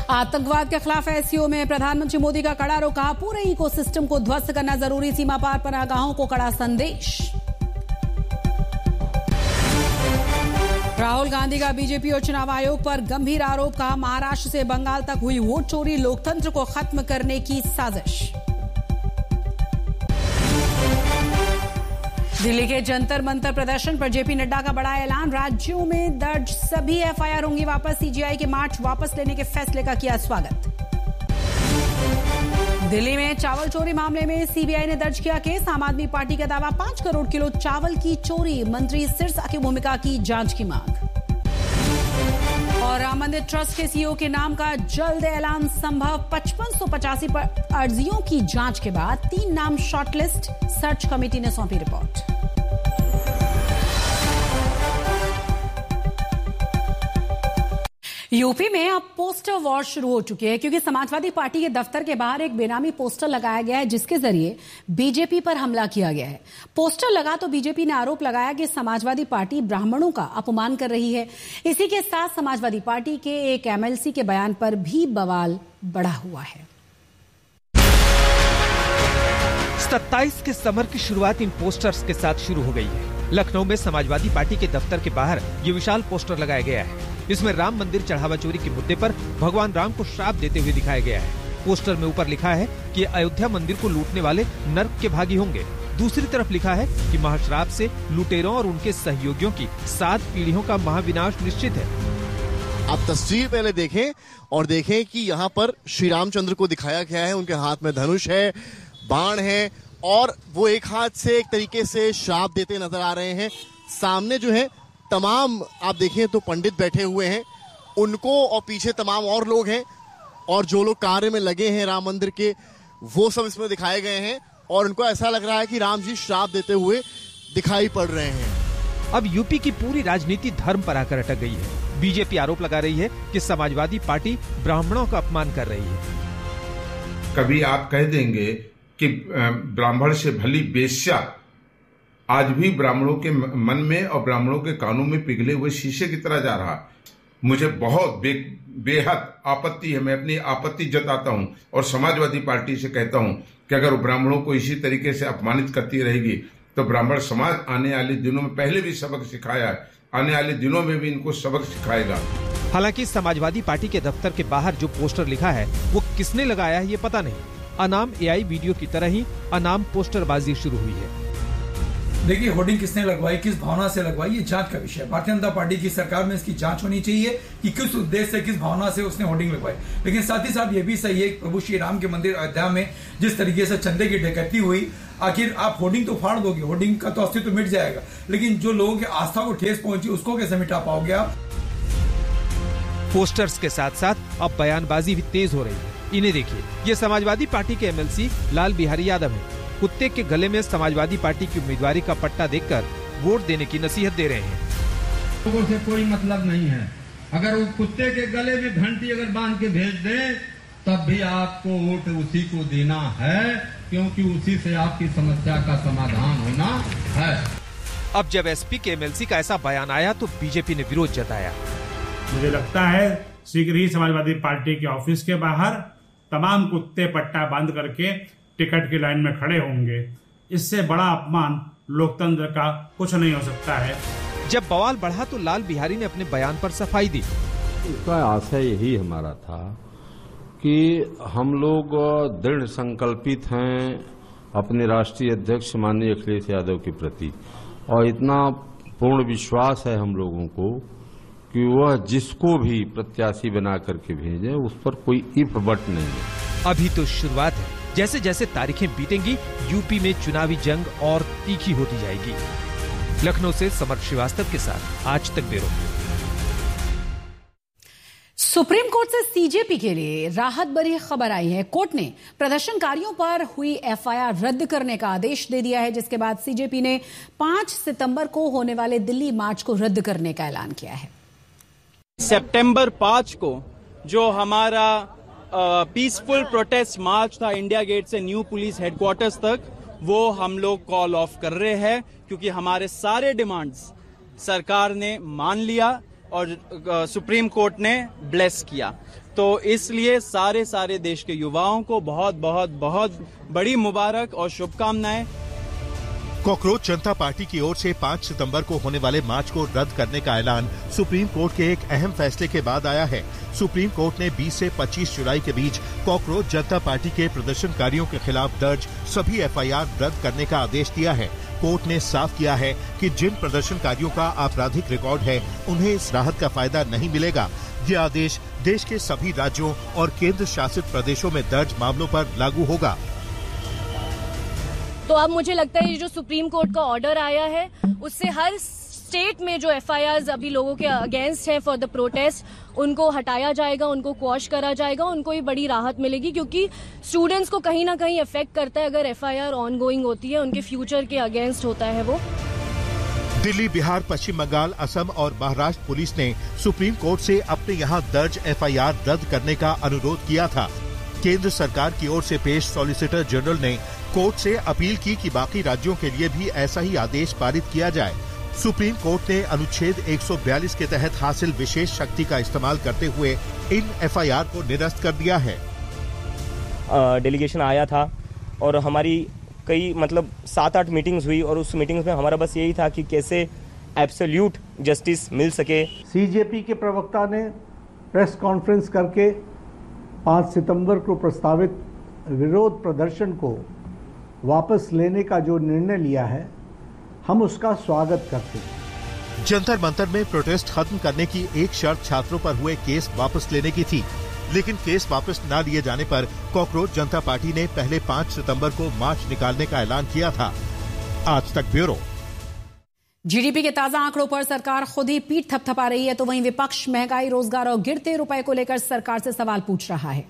आतंकवाद के खिलाफ एससीओ में प्रधानमंत्री मोदी का कड़ा रुख, कहा पूरे इकोसिस्टम को ध्वस्त करना जरूरी, सीमा पार पनाहगाहों को कड़ा संदेश। राहुल गांधी का बीजेपी और चुनाव आयोग पर गंभीर आरोप, कहा महाराष्ट्र से बंगाल तक हुई वोट चोरी, लोकतंत्र को खत्म करने की साजिश। दिल्ली के जंतर मंतर प्रदर्शन पर जेपी नड्डा का बड़ा ऐलान, राज्यों में दर्ज सभी एफआईआर होंगी वापस, सीजीआई के मार्च वापस लेने के फैसले का किया स्वागत। दिल्ली में चावल चोरी मामले में सीबीआई ने दर्ज किया केस, आम आदमी पार्टी का दावा 5 करोड़ किलो चावल की चोरी, मंत्री सिरसा की भूमिका की जांच की मांग। और राम मंदिर ट्रस्ट के सीईओ के नाम का जल्द ऐलान संभव, 5585 पर अर्जियों की जांच के बाद 3 नाम शॉर्टलिस्ट, सर्च कमेटी ने सौंपी रिपोर्ट। यूपी में अब पोस्टर वॉर शुरू हो चुकी है, क्योंकि समाजवादी पार्टी के दफ्तर के बाहर एक बेनामी पोस्टर लगाया गया है जिसके जरिए बीजेपी पर हमला किया गया है। पोस्टर लगा तो बीजेपी ने आरोप लगाया कि समाजवादी पार्टी ब्राह्मणों का अपमान कर रही है। इसी के साथ समाजवादी पार्टी के एक एमएलसी के बयान पर भी बवाल बढ़ा हुआ है। 27 के समर की शुरुआत इन पोस्टर्स के साथ शुरू हो गई है। लखनऊ में समाजवादी पार्टी के दफ्तर के बाहर ये विशाल पोस्टर लगाया गया है। इसमें राम मंदिर चढ़ावा चोरी के मुद्दे पर भगवान राम को श्राप देते हुए दिखाया गया है। पोस्टर में ऊपर लिखा है कि अयोध्या मंदिर को लूटने वाले नर्क के भागी होंगे। दूसरी तरफ लिखा है कि महाश्राप से लुटेरों और उनके सहयोगियों की 7 पीढ़ियों का महाविनाश निश्चित है। आप तस्वीर पहले देखें और देखें कि यहाँ पर श्री रामचंद्र को दिखाया गया है, उनके हाथ में धनुष है, बाण है और वो एक हाथ से एक तरीके से श्राप देते नजर आ रहे हैं। सामने जो है तमाम आप देखें तो पंडित बैठे हुए हैं, उनको और पीछे तमाम और लोग हैं और जो लोग कार्य में लगे हैं राम मंदिर के, वो सब इसमें दिखाए गए हैं और उनको ऐसा लग रहा है कि राम जी श्राप देते हुए दिखाई पड़ रहे हैं। अब यूपी की पूरी राजनीति धर्म पर आकर अटक गई है। बीजेपी आरोप लगा रही है कि समाजवादी पार्टी ब्राह्मणों का अपमान कर रही है। कभी आप कह देंगे कि ब्राह्मण से भली वेश्या आज भी ब्राह्मणों के मन में और ब्राह्मणों के कानों में पिघले हुए शीशे की तरह जा रहा। मुझे बहुत बेहद आपत्ति है। मैं अपनी आपत्ति जताता हूं और समाजवादी पार्टी से कहता हूं कि अगर वो ब्राह्मणों को इसी तरीके से अपमानित करती रहेगी तो ब्राह्मण समाज आने वाले दिनों में, पहले भी सबक सिखाया है, आने वाले दिनों में भी इनको सबक सिखाएगा। हालांकि समाजवादी पार्टी के दफ्तर के बाहर जो पोस्टर लिखा है वो किसने लगाया है ये पता नहीं। अनाम एआई वीडियो की तरह ही अनाम पोस्टरबाजी शुरू हुई है। देखिए, होर्डिंग किसने लगवाई, किस भावना से लगवाई, ये जांच का विषय है। भारतीय जनता पार्टी की सरकार में इसकी जांच होनी चाहिए कि किस उद्देश्य से, किस भावना से उसने होर्डिंग लगवाई। लेकिन साथ ही साथ ये भी सही है कि प्रभु श्री राम के मंदिर अयोध्या में जिस तरीके से चंदे की डकैती हुई, आखिर आप होर्डिंग तो फाड़ दोगे, होर्डिंग का तो अस्तित्व मिट जाएगा, लेकिन जो लोगों की आस्था को ठेस पहुंची उसको कैसे मिटा पाओगे आप। पोस्टर्स के साथ साथ अब बयानबाजी भी तेज हो रही है। इन्हें देखिए, ये समाजवादी पार्टी के एमएलसी लाल बिहारी यादव हैं। कुत्ते के गले में समाजवादी पार्टी की उम्मीदवारी का पट्टा देकर वोट देने की नसीहत दे रहे हैं। लोगों से कोई मतलब नहीं है, अगर वो कुत्ते के गले में घंटी अगर बांध के भेज दें तब भी आपको वोट उसी को देना है, क्योंकि उसी से आपकी समस्या का समाधान होना है। अब जब एसपी के एमएलसी का ऐसा बयान आया तो बीजेपी ने विरोध जताया। मुझे लगता है शीघ्र ही समाजवादी पार्टी के ऑफिस के बाहर तमाम कुत्ते पट्टा बांध करके टिकट की लाइन में खड़े होंगे। इससे बड़ा अपमान लोकतंत्र का कुछ नहीं हो सकता है। जब बवाल बढ़ा तो लाल बिहारी ने अपने बयान पर सफाई दी। इसका आशय यही हमारा था कि हम लोग दृढ़ संकल्पित हैं अपने राष्ट्रीय अध्यक्ष माननीय अखिलेश यादव के प्रति, और इतना पूर्ण विश्वास है हम लोगों को कि वह जिसको भी प्रत्याशी बना करके भेजे उस पर कोई इफ बट नहीं है। अभी तो शुरुआत है। जैसे जैसे तारीखें बीतेंगी यूपी में चुनावी जंग और तीखी होती जाएगी। लखनऊ से समर श्रीवास्तव के साथ आज तक ब्यूरो। सुप्रीम कोर्ट से सीजेपी के लिए राहत भरी खबर आई है। कोर्ट ने प्रदर्शनकारियों पर हुई एफआईआर रद्द करने का आदेश दे दिया है, जिसके बाद सीजेपी ने 5 सितंबर को होने वाले दिल्ली मार्च को रद्द करने का ऐलान किया है। सितंबर 5 को जो हमारा पीसफुल प्रोटेस्ट मार्च था इंडिया गेट से न्यू पुलिस हेडक्वार्टर्स तक, वो हम लोग कॉल ऑफ कर रहे हैं, क्योंकि हमारे सारे डिमांड्स सरकार ने मान लिया और सुप्रीम कोर्ट ने ब्लेस किया। तो इसलिए सारे देश के युवाओं को बहुत बहुत बहुत बड़ी मुबारक और शुभकामनाएं। कॉकरोच जनता पार्टी की ओर से 5 सितंबर को होने वाले मार्च को रद्द करने का ऐलान सुप्रीम कोर्ट के एक अहम फैसले के बाद आया है। सुप्रीम कोर्ट ने 20 से 25 जुलाई के बीच कॉकरोच जनता पार्टी के प्रदर्शनकारियों के खिलाफ दर्ज सभी एफआईआर रद्द करने का आदेश दिया है। कोर्ट ने साफ किया है कि जिन प्रदर्शनकारियों का आपराधिक रिकॉर्ड है उन्हें इस राहत का फायदा नहीं मिलेगा। ये आदेश देश के सभी राज्यों और केंद्र शासित प्रदेशों में दर्ज मामलों पर लागू होगा। तो अब मुझे लगता है ये जो सुप्रीम कोर्ट का ऑर्डर आया है उससे हर स्टेट में जो एफआईआर्स अभी लोगों के अगेंस्ट है फॉर द प्रोटेस्ट उनको हटाया जाएगा, उनको क्वॉश करा जाएगा, उनको ये बड़ी राहत मिलेगी क्योंकि स्टूडेंट्स को कहीं ना कहीं इफेक्ट करता है अगर एफआईआर ऑनगोइंग होती है, उनके फ्यूचर के अगेंस्ट होता है वो। दिल्ली, बिहार, पश्चिम बंगाल, असम और महाराष्ट्र पुलिस ने सुप्रीम कोर्ट से अपने यहाँ दर्ज एफआईआर रद्द करने का अनुरोध किया था। केंद्र सरकार की ओर से पेश सॉलिसिटर जनरल ने कोर्ट से अपील की कि बाकी राज्यों के लिए भी ऐसा ही आदेश पारित किया जाए। सुप्रीम कोर्ट ने अनुच्छेद 142 के तहत हासिल विशेष शक्ति का इस्तेमाल करते हुए इन एफआईआर को निरस्त कर दिया है। डेलीगेशन आया था और हमारी कई 7-8 मीटिंग्स हुई और उस मीटिंग्स में हमारा बस यही था कि कैसे एब्सोल्यूट जस्टिस मिल सके। सीजेपी के प्रवक्ता ने प्रेस कॉन्फ्रेंस करके 5 सितंबर को प्रस्तावित विरोध प्रदर्शन को वापस लेने का जो निर्णय लिया है हम उसका स्वागत करते हैं। जंतर मंतर में प्रोटेस्ट खत्म करने की एक शर्त छात्रों पर हुए केस वापस लेने की थी, लेकिन केस वापस न लिए जाने पर कॉकरोच जनता पार्टी ने पहले 5 सितंबर को मार्च निकालने का ऐलान किया था। आज तक ब्यूरो। जीडीपी के ताजा आंकड़ों पर सरकार खुद ही पीठ थपथपा रही है तो वहीं विपक्ष महंगाई, रोजगार और गिरते रुपए को लेकर सरकार से सवाल पूछ रहा है।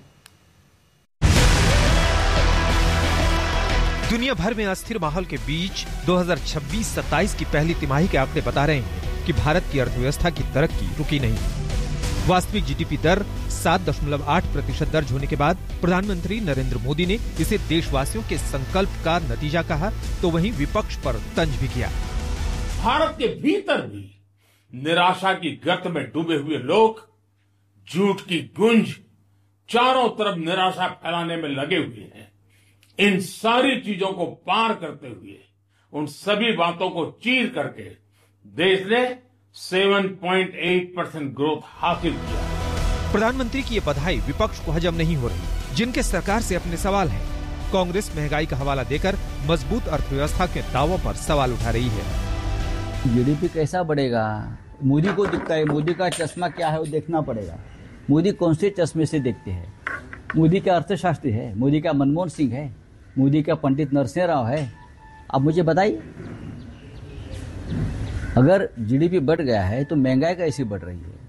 दुनिया भर में अस्थिर माहौल के बीच 2026-27 की पहली तिमाही के आंकड़े बता रहे हैं कि भारत की अर्थव्यवस्था की तरक्की रुकी नहीं। वास्तविक जीडीपी दर 7.8% दर्ज होने के बाद प्रधानमंत्री नरेंद्र मोदी ने इसे देशवासियों के संकल्प का नतीजा कहा तो वहीं विपक्ष पर तंज भी किया। भारत के भीतर भी निराशा की गर्त में डूबे हुए लोग झूठ की गुंज चारों तरफ निराशा फैलाने में लगे हुए हैं। इन सारी चीजों को पार करते हुए उन सभी बातों को चीर करके देश ने 7.8% ग्रोथ हासिल किया। प्रधानमंत्री की ये बधाई विपक्ष को हजम नहीं हो रही, जिनके सरकार से अपने सवाल हैं। कांग्रेस महंगाई का हवाला देकर मजबूत अर्थव्यवस्था के दावों पर सवाल उठा रही है। जीडीपी कैसा बढ़ेगा? मोदी को दिखता है, मोदी का चश्मा क्या है वो देखना पड़ेगा। मोदी कौन से चश्मे से देखते हैं? मोदी का अर्थशास्त्री है, मोदी का मनमोहन सिंह है, मोदी का पंडित नरसिंह राव है। अब मुझे बताइए, अगर जीडीपी बढ़ गया है तो महंगाई कैसी बढ़ रही है?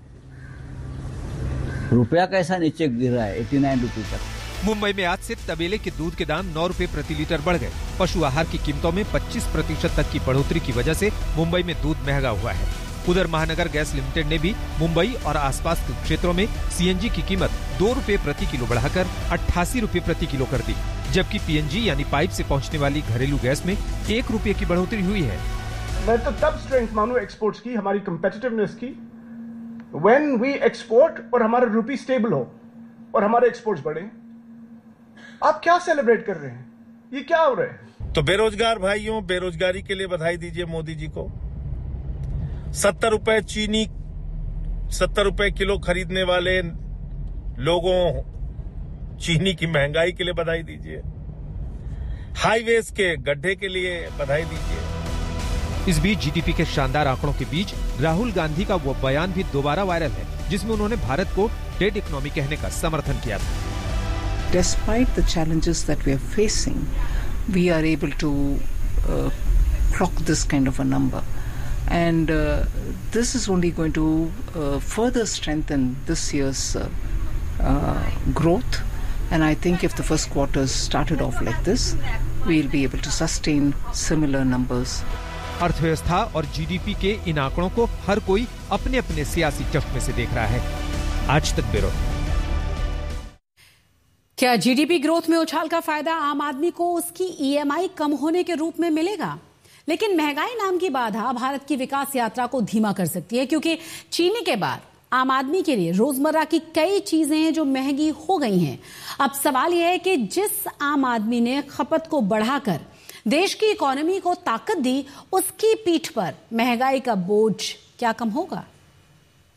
रुपया कैसा नीचे गिर रहा है 89 रुपये तक। मुंबई में आज से तबेले के दूध के दाम 9 रुपए प्रति लीटर बढ़ गए। पशु आहार की कीमतों में 25% तक की बढ़ोतरी की वजह से मुंबई में दूध महंगा हुआ है। उधर महानगर गैस लिमिटेड ने भी मुंबई और आसपास के क्षेत्रों में सीएनजी की कीमत 2 रुपए प्रति किलो बढ़ाकर 88 रुपए प्रति किलो कर दी, जबकि पीएनजी यानी पाइप से पहुंचने वाली घरेलू गैस में 1 रुपए की बढ़ोतरी हुई है। मैं तो तब स्ट्रेंथ मानूं एक्सपोर्ट्स की, हमारी कंपेटिटिवनेस की, व्हेन वी एक्सपोर्ट और हमारा रुपी स्टेबल हो और हमारे एक्सपोर्ट्स बढ़े। आप क्या सेलिब्रेट कर रहे हैं? ये क्या हो रहा है? तो बेरोजगार भाइयों, बेरोजगारी के लिए बधाई दीजिए मोदी जी को। 70 रुपए चीनी 70 रुपए किलो खरीदने वाले लोगों चीनी की महंगाई के लिए बधाई दीजिए। हाईवेज के गड्ढे के लिए बधाई दीजिए। इस बीच जीडीपी के शानदार आंकड़ों के बीच राहुल गांधी का वो बयान भी दोबारा वायरल है, जिसमें उन्होंने भारत को डेड इकोनॉमी कहने का समर्थन किया था। Despite the challenges that we are facing, we are able to clock this kind of a number. And this is only going to further strengthen this year's growth. And I think if the first quarter started off like this, we'll be able to sustain similar numbers. अर्थव्यवस्था और GDP के इन आंकड़ों को हर कोई अपने अपने सियासी चश्मे से देख रहा है। आज तक ब्यूरो। क्या जीडीपी ग्रोथ में उछाल का फायदा आम आदमी को उसकी ईएमआई कम होने के रूप में मिलेगा? लेकिन महंगाई नाम की बाधा भारत की विकास यात्रा को धीमा कर सकती है, क्योंकि चीनी के बाद आम आदमी के लिए रोजमर्रा की कई चीजें हैं जो महंगी हो गई हैं। अब सवाल यह है कि जिस आम आदमी ने खपत को बढ़ाकर देश की इकोनॉमी को ताकत दी, उसकी पीठ पर महंगाई का बोझ क्या कम होगा?